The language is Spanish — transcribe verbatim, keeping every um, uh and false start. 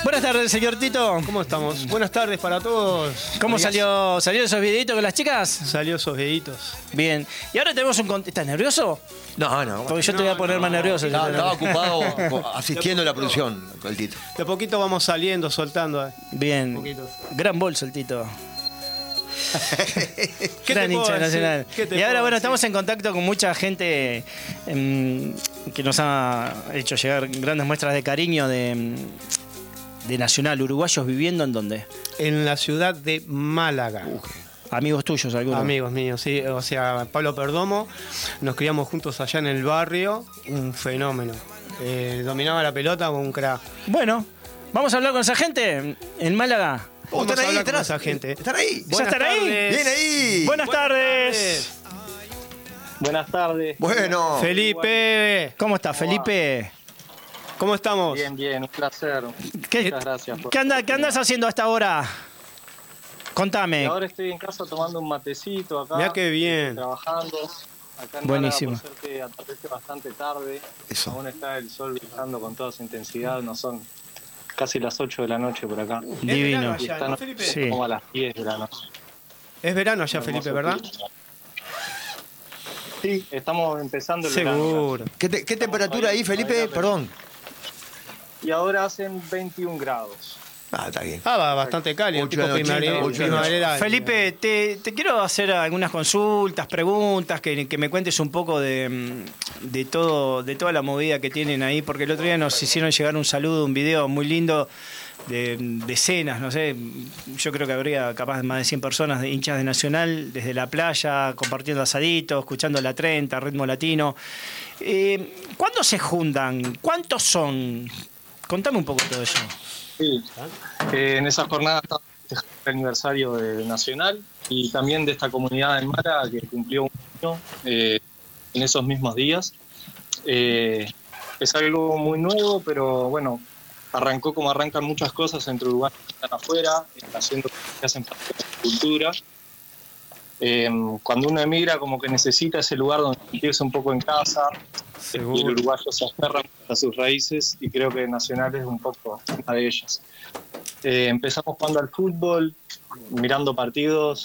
Buenas tardes, señor Tito. ¿Cómo estamos? Buenas tardes para todos. ¿Cómo Amigas. salió, salió esos videitos con las chicas? Salió esos videitos. Bien. Y ahora tenemos un... cont- ¿Estás nervioso? No, no. Porque yo te voy a poner no, más nervioso. Estaba, estaba ocupado asistiendo a la producción, el Tito. De a poquito vamos saliendo, soltando. Bien. Poquitos. Gran bolso el Tito. ¿Qué Gran te puedo hincha decir? nacional. ¿Qué te Y ahora, puedo bueno, decir? estamos en contacto con mucha gente em, que nos ha hecho llegar grandes muestras de cariño de, em, de Nacional. ¿Uruguayos viviendo en dónde? En la ciudad de Málaga. Amigos tuyos, algunos. Amigos míos, sí. O sea, Pablo Perdomo. Nos criamos juntos allá en el barrio. Un fenómeno. Eh, dominaba la pelota con un crack. Bueno, vamos a hablar con esa gente en Málaga. Oh, Vamos están a ahí, hablar con están, esa gente. están ahí. ¿Ya Buenas están ahí? tardes. Bien ahí. Buenas tardes. Buenas tardes. Bueno. Felipe, ¿Cómo estás, Felipe? ¿cómo estamos? Bien, bien, un placer. ¿Qué, Muchas gracias. por- ¿qué, anda- qué andas haciendo hasta ahora? Y Contame. ahora estoy en casa tomando un matecito acá. Mirá qué bien. Trabajando. Acá en Buenísimo. Málaga, por suerte, atardece bastante tarde. Eso. Aún está el sol brillando con toda su intensidad. No son casi las ocho de la noche por acá. Divino. Y están Sí. como a las diez de la noche. Es verano allá, Un Felipe, hermoso ¿verdad? clima. Sí, estamos empezando el verano. Seguro. ¿Qué, te- qué temperatura ahí, Felipe? Perdón. Y ahora hacen veintiún grados. Ah, está bien. Ah, va bastante cálido, Ocho tipo de la noche, primavera- ocho de la noche. primaveral. Felipe, te, te quiero hacer algunas consultas, preguntas, que, que me cuentes un poco de, mm, de todo, de toda la movida que tienen ahí, porque el otro día nos hicieron llegar un saludo, un video muy lindo de decenas, no sé, yo creo que habría capaz más de cien personas de hinchas de Nacional desde la playa, compartiendo asaditos, escuchando la treinta, ritmo latino. Eh, ¿Cuándo se juntan? ¿Cuántos son? Contame un poco todo eso. Sí, eh, en esa jornada está el aniversario de Nacional y también de esta comunidad en Málaga que cumplió un año eh, en esos mismos días. Eh, es algo muy nuevo, pero bueno, arrancó como arrancan muchas cosas entre uruguayos que están afuera, haciendo que hacen parte de la cultura. Eh, cuando uno emigra, como que necesita ese lugar donde sentirse un poco en casa. Seguro. Y el uruguayo se aferra a sus raíces y creo que Nacional es un poco una de ellas. Eh, empezamos jugando al fútbol, mirando partidos,